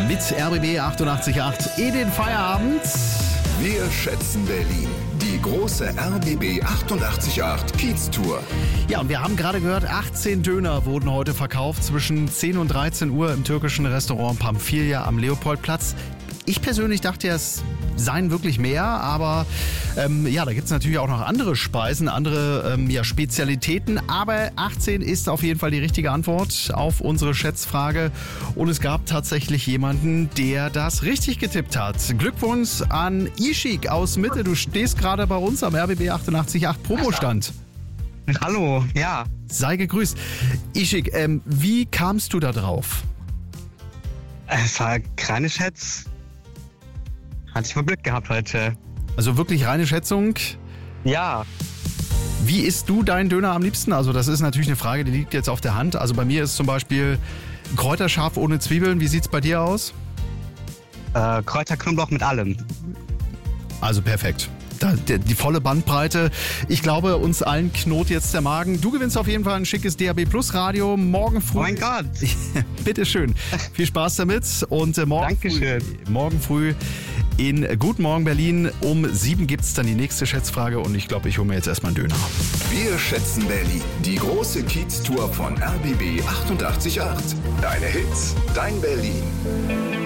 mit RBB 88.8 in den Feierabend. Wir schätzen Berlin. Die große RBB 88.8 Kiez-Tour. Ja, und wir haben gerade gehört, 18 Döner wurden heute verkauft zwischen 10 und 13 Uhr im türkischen Restaurant Pamphylia am Leopoldplatz. Ich persönlich dachte, es seien wirklich mehr, aber da gibt es natürlich auch noch andere Speisen, andere Spezialitäten. Aber 18 ist auf jeden Fall die richtige Antwort auf unsere Schätzfrage. Und es gab tatsächlich jemanden, der das richtig getippt hat. Glückwunsch an Ishik aus Mitte. Du stehst gerade bei uns am RBB 88.8 Promostand. Hallo, ja. Sei gegrüßt. Ishik, wie kamst du da drauf? Es war keine Schätz. Hatte ich mal Glück gehabt heute. Also wirklich reine Schätzung? Ja. Wie isst du deinen Döner am liebsten? Also das ist natürlich eine Frage, die liegt jetzt auf der Hand. Also bei mir ist zum Beispiel Kräuterscharf ohne Zwiebeln. Wie sieht's bei dir aus? Kräuter, Knoblauch mit allem. Also perfekt. Die volle Bandbreite. Ich glaube, uns allen knurrt jetzt der Magen. Du gewinnst auf jeden Fall ein schickes DAB Plus Radio morgen früh. Oh mein Gott. Bitteschön. Viel Spaß damit. Und morgen früh in Guten Morgen Berlin um 7 gibt es dann die nächste Schätzfrage. Und ich glaube, ich hole mir jetzt erstmal einen Döner. Wir schätzen Berlin. Die große Kiez-Tour von RBB 88.8. Deine Hits, dein Berlin.